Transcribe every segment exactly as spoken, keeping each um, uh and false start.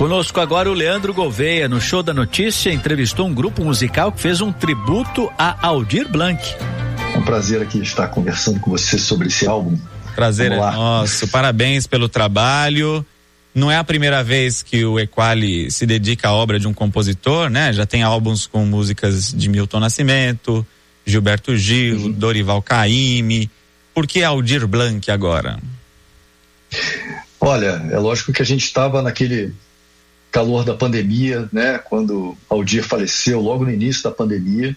Conosco agora o Leandro Gouveia, no Show da Notícia, entrevistou um grupo musical que fez um tributo a Aldir Blanc. É um prazer aqui estar conversando com você sobre esse álbum. Prazer é nosso, parabéns pelo trabalho. Não é a primeira vez que o Equali se dedica à obra de um compositor, né? Já tem álbuns com músicas de Milton Nascimento, Gilberto Gil, uhum. Dorival Caymmi. Por que Aldir Blanc agora? Olha, é lógico que a gente estava naquele calor da pandemia, né? Quando Aldir faleceu, logo no início da pandemia.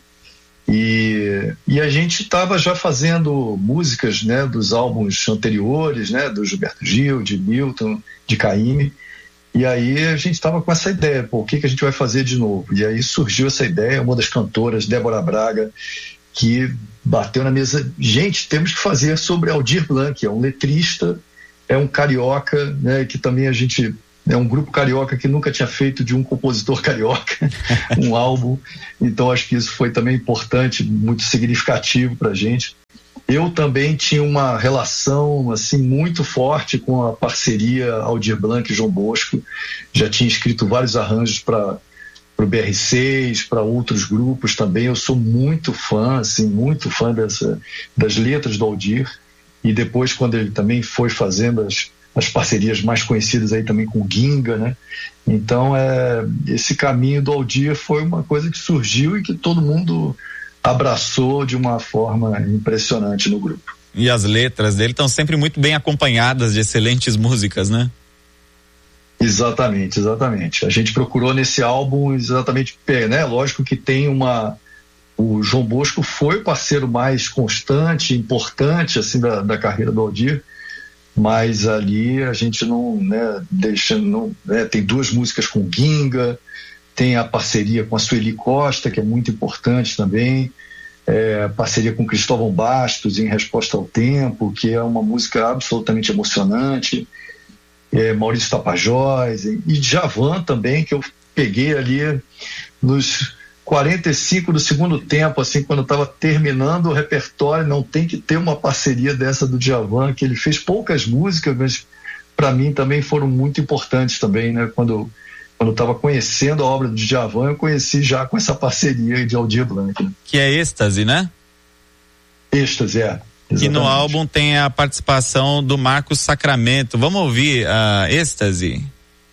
E, e a gente estava já fazendo músicas, né, dos álbuns anteriores, né, do Gilberto Gil, de Milton, de Caymmi, e aí a gente estava com essa ideia, pô, o que, que a gente vai fazer de novo? E aí surgiu essa ideia, uma das cantoras, Débora Braga, que bateu na mesa, gente, temos que fazer sobre Aldir Blanc, é um letrista, é um carioca, né, que também a gente... É um grupo carioca que nunca tinha feito de um compositor carioca um álbum, então acho que isso foi também importante, muito significativo pra gente. Eu também tinha uma relação assim muito forte com a parceria Aldir Blanc e João Bosco, já tinha escrito vários arranjos para o B R seis, para outros grupos também. Eu sou muito fã, assim, muito fã dessa, das letras do Aldir, e depois quando ele também foi fazendo as as parcerias mais conhecidas aí também com o Ginga, né? Então, é, esse caminho do Aldir foi uma coisa que surgiu e que todo mundo abraçou de uma forma impressionante no grupo. E as letras dele estão sempre muito bem acompanhadas de excelentes músicas, né? Exatamente, exatamente. A gente procurou nesse álbum exatamente, né? Lógico que tem uma... O João Bosco foi o parceiro mais constante, importante, assim, da, da carreira do Aldir, mas ali a gente não, né, deixa, não, né, tem duas músicas com Ginga, tem a parceria com a Sueli Costa, que é muito importante também, é, parceria com Cristóvão Bastos, Em Resposta ao Tempo, que é uma música absolutamente emocionante, é, Maurício Tapajós, e, e Djavan também, que eu peguei ali nos quarenta e cinco do segundo tempo, assim, quando eu estava terminando o repertório. Não tem que ter uma parceria dessa do Djavan, que ele fez poucas músicas, mas para mim também foram muito importantes também, né? Quando quando eu estava conhecendo a obra do Djavan, eu conheci já com essa parceria de Aldir Blanc. Né? Que é Êxtase, né? Êxtase, é. E no álbum tem a participação do Marcos Sacramento. Vamos ouvir a uh, Êxtase?